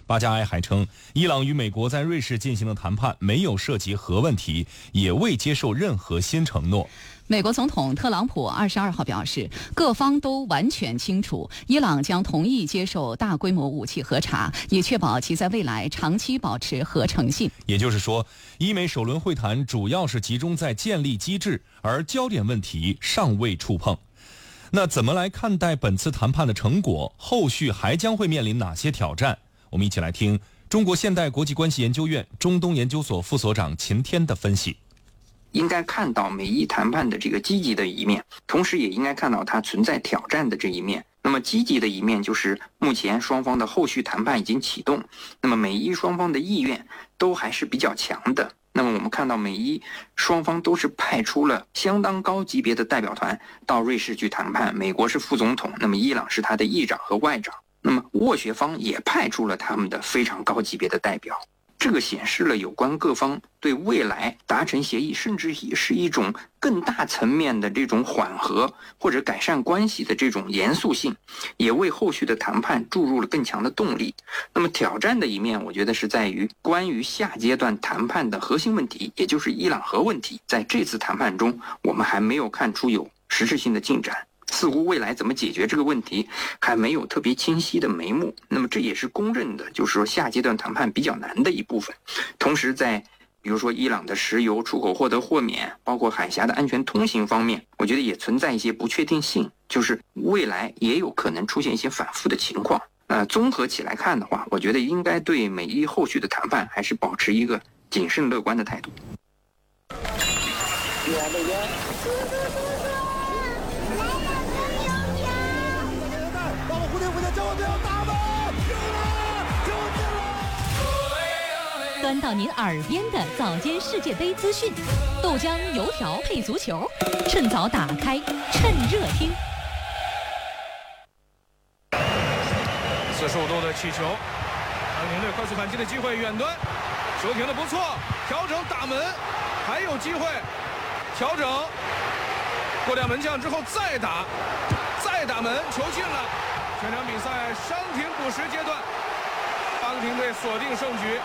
巴加埃还称，伊朗与美国在瑞士进行的谈判没有涉及核问题，也未接受任何新承诺。 美国总统特朗普22号表示，各方都完全清楚，伊朗将同意接受大规模武器核查，以确保其在未来长期保持核诚信。 也就是说，伊美首轮会谈主要是集中在建立机制，而焦点问题尚未触碰。那怎么来看待本次谈判的成果？后续还将会面临哪些挑战？我们一起来听中国现代国际关系研究院中东研究所副所长秦天的分析。 应该看到美伊谈判的这个积极的一面，同时也应该看到它存在挑战的这一面。那么积极的一面就是目前双方的后续谈判已经启动，那么美伊双方的意愿都还是比较强的。那么我们看到美伊双方都是派出了相当高级别的代表团到瑞士去谈判，美国是副总统，那么伊朗是他的议长和外长，那么斡旋方也派出了他们的非常高级别的代表。这个显示了有关各方对未来达成协议，甚至也是一种更大层面的这种缓和或者改善关系的这种严肃性，也为后续的谈判注入了更强的动力。那么挑战的一面，我觉得是在于关于下阶段谈判的核心问题，也就是伊朗核问题，在这次谈判中，我们还没有看出有实质性的进展。似乎未来怎么解决这个问题还没有特别清晰的眉目，那么这也是公认的，就是说下阶段谈判比较难的一部分。同时在比如说伊朗的石油出口获得豁免，包括海峡的安全通行方面，我觉得也存在一些不确定性，就是未来也有可能出现一些反复的情况。综合起来看的话，我觉得应该对美伊后续的谈判还是保持一个谨慎乐观的态度。 端到您耳边的早间世界杯资讯，豆浆油条配足球，趁早打开，趁热听。 45度的气球，阿根廷队快速反击的机会，远端球停的不错，调整打门，还有机会，调整过掉门将之后再打门，球进了。全场比赛伤停补时阶段，阿根廷队锁定胜局。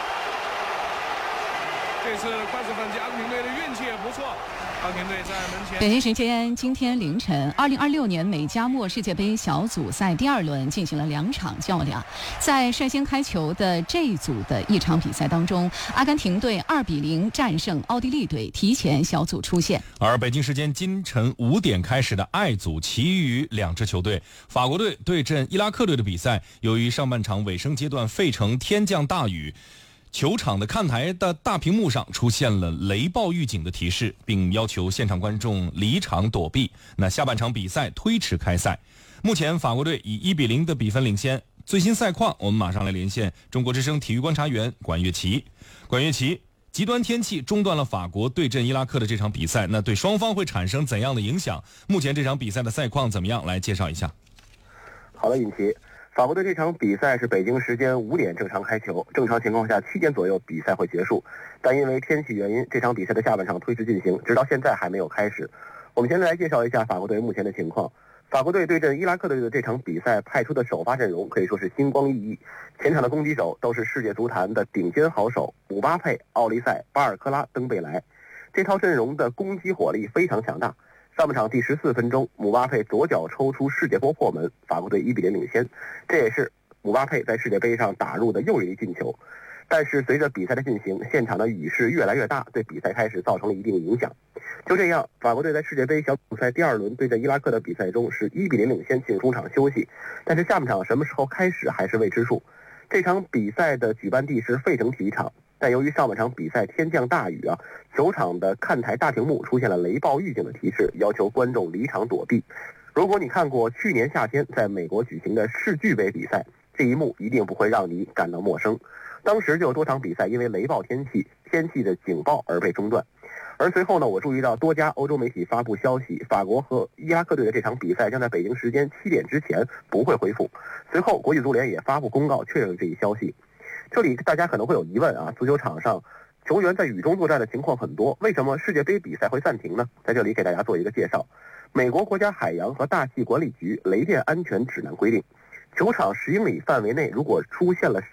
这次快速反击，阿根廷队的运气也不错。阿根廷队在门前。 北京时间今天凌晨，2026年美加墨世界杯小组赛第2轮进行了2场较量。在率先开球的这一组的一场比赛当中，阿根廷队2-0战胜奥地利队，提前小组出线。 而北京时间今晨5点开始的 I 组其余2支球队，法国队对阵伊拉克队的比赛，由于上半场尾声阶段费城天降大雨，球场的看台的大屏幕上出现了雷暴预警的提示，并要求现场观众离场躲避。那下半场比赛推迟开赛，目前法国队以1-0的比分领先。最新赛况，我们马上来连线中国之声体育观察员管乐琪。管乐琪，极端天气中断了法国对阵伊拉克的这场比赛，那对双方会产生怎样的影响？目前这场比赛的赛况怎么样？来介绍一下。 好的，尹奇。法国队这场比赛是北京时间5点正常开球，正常情况下7点左右比赛会结束，但因为天气原因，这场比赛的下半场推迟进行，直到现在还没有开始。我们先来介绍一下法国队目前的情况。法国队对阵伊拉克队的这场比赛派出的首发阵容可以说是星光熠熠，前场的攻击手都是世界足坛的顶尖好手，姆巴佩、奥利塞、巴尔科拉、登贝莱，这套阵容的攻击火力非常强大。上半场第14分钟，姆巴佩左脚抽出世界波破门，法国队1-0领先，这也是姆巴佩在世界杯上打入的又一进球。但是随着比赛的进行，现场的雨势越来越大，对比赛开始造成了一定影响。就这样，法国队在世界杯小组赛第2轮对阵伊拉克的比赛中是1-0领先，进入中场休息，但是下半场什么时候开始还是未知数。这场比赛的举办地是费城体育场，但由于上半场比赛天降大雨球场的看台大屏幕出现了雷暴预警的提示，要求观众离场躲避。如果你看过去年夏天在美国举行的世俱杯比赛，这一幕一定不会让你感到陌生。当时就有多场比赛因为雷暴天气的警报而被中断。而随后呢，我注意到多家欧洲媒体发布消息，法国和伊拉克队的这场比赛将在北京时间7点之前不会恢复。随后国际足联也发布公告确认了这一消息。这里大家可能会有疑问足球场上球员在雨中作战的情况很多，为什么世界杯比赛会暂停呢？在这里给大家做一个介绍。美国国家海洋和大气管理局雷电安全指南规定，球场10英里范围内如果出现了